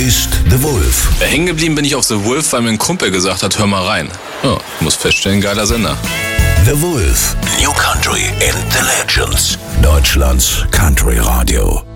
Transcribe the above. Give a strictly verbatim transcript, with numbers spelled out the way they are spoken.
ist The Wolf. Hängen geblieben bin ich auf The Wolf, weil mir ein Kumpel gesagt hat, hör mal rein. Ja, ich muss feststellen, geiler Sender. The Wolf. New Country and the Legends. Deutschlands Country Radio.